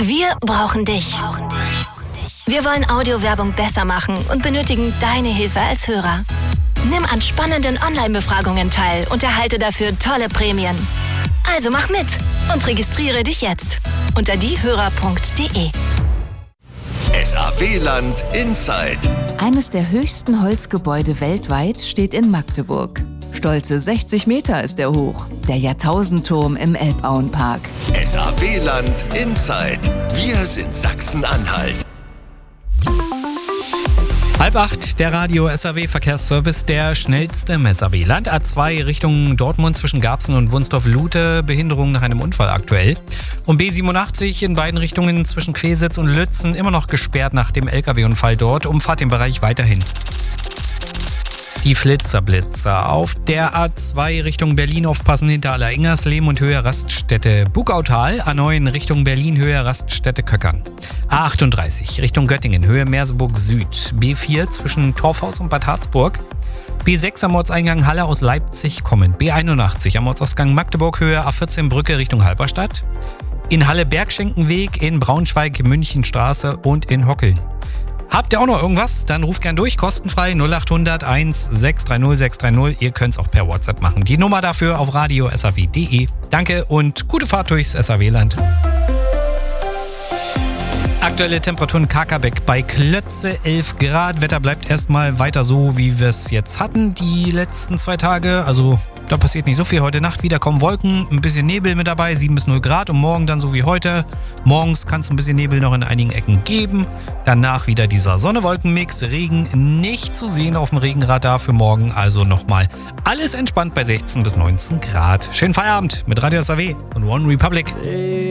Wir brauchen dich. Wir wollen Audiowerbung besser machen und benötigen deine Hilfe als Hörer. Nimm an spannenden Online-Befragungen teil und erhalte dafür tolle Prämien. Also mach mit und registriere dich jetzt unter diehörer.de. SAW-Land Inside. Eines der höchsten Holzgebäude weltweit steht in Magdeburg. Stolze 60 Meter ist er hoch, der Jahrtausendturm im Elbauenpark. SAW-Land Inside. Wir sind Sachsen-Anhalt. 7:30, der Radio SAW-Verkehrsservice, der schnellste im SAW. Land A2 Richtung Dortmund zwischen Garbsen und Wunsdorf-Lute, Behinderung nach einem Unfall aktuell. Und B87 in beiden Richtungen zwischen Quesitz und Lützen immer noch gesperrt nach dem LKW-Unfall dort. Umfahrt den Bereich weiterhin. Die Flitzer auf der A2 Richtung Berlin aufpassen hinter Aller-Ingersleben und Höhe Raststätte Bugautal. A9 Richtung Berlin Höhe Raststätte Köckern. A38 Richtung Göttingen Höhe Merseburg Süd. B4 zwischen Torfhaus und Bad Harzburg. B6 am Ortseingang Halle aus Leipzig kommend. B81 am Ortsausgang Magdeburg Höhe A14 Brücke Richtung Halberstadt. In Halle Bergschenkenweg, in Braunschweig Münchenstraße und in Hockeln. Habt ihr auch noch irgendwas? Dann ruft gern durch, kostenfrei 0800 1 630 630. Ihr könnt es auch per WhatsApp machen. Die Nummer dafür auf radio.saw.de. Danke und gute Fahrt durchs SAW-Land. Aktuelle Temperaturen Kakerbeck bei Klötze 11 Grad. Wetter bleibt erstmal weiter so, wie wir es jetzt hatten die letzten 2 Tage. Also da passiert nicht so viel. Heute Nacht wieder kommen Wolken, ein bisschen Nebel mit dabei, 7 bis 0 Grad. Und morgen dann so wie heute. Morgens kann es ein bisschen Nebel noch in einigen Ecken geben. Danach wieder dieser Sonne-Wolken-Mix. Regen nicht zu sehen auf dem Regenradar für morgen. Also nochmal alles entspannt bei 16 bis 19 Grad. Schönen Feierabend mit Radio SAW und One Republic.